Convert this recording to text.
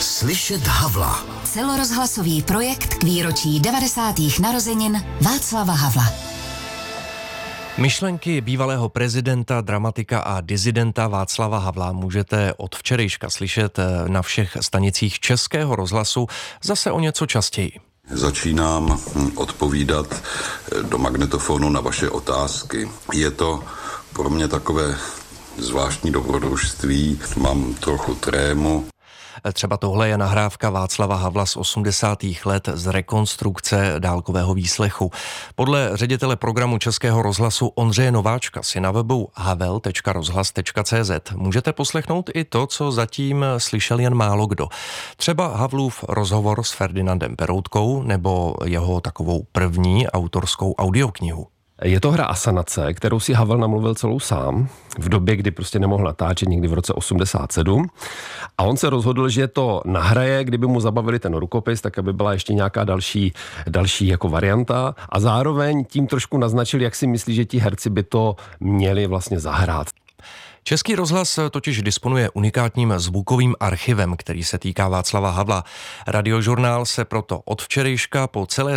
Slyšet Havla. Celorozhlasový projekt k výročí 90. narozenin Václava Havla. Myšlenky bývalého prezidenta, dramatika a disidenta Václava Havla můžete od včerejška slyšet na všech stanicích Českého rozhlasu zase o něco častěji. Začínám odpovídat do magnetofonu na vaše otázky. Je to pro mě takové zvláštní dobrodružství, mám trochu trému. Třeba tohle je nahrávka Václava Havla z 80. let z rekonstrukce dálkového výslechu. Podle ředitele programu Českého rozhlasu Ondřeje Nováčka si na webu havel.rozhlas.cz můžete poslechnout i to, co zatím slyšel jen málo kdo. Třeba Havlův rozhovor s Ferdinandem Peroutkou nebo jeho takovou první autorskou audioknihu. Je to hra asanace, kterou si Havel namluvil celou sám, v době, kdy prostě nemohl natáčet, někdy v roce 87. A on se rozhodl, že to nahraje, kdyby mu zabavili ten rukopis, tak aby byla ještě nějaká další jako varianta. A zároveň tím trošku naznačil, jak si myslí, že ti herci by to měli vlastně zahrát. Český rozhlas totiž disponuje unikátním zvukovým archivem, který se týká Václava Havla. Radiožurnál se proto od včerejška po celé